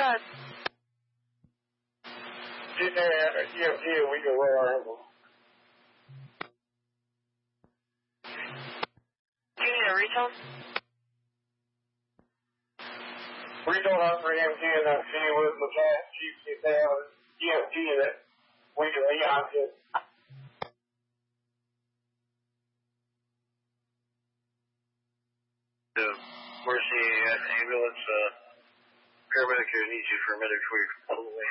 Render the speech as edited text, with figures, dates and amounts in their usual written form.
ahead. Get there at EMT and we can run our ambulance. Do you need a retone? Retone out for EMT and then see with the fast chief get down EMT that we can leave on it. The Mercy ambulance, paramedic here needs you for a minute before you pull away.